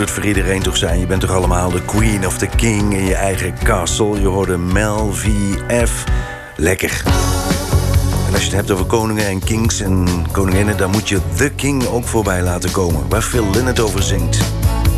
het voor iedereen toch zijn? Je bent toch allemaal de queen of the king in je eigen castle? Je hoorde Mel V.F. Lekker. En als je het hebt over koningen en kings en koninginnen, dan moet je The King ook voorbij laten komen, waar Phil Lynott over zingt.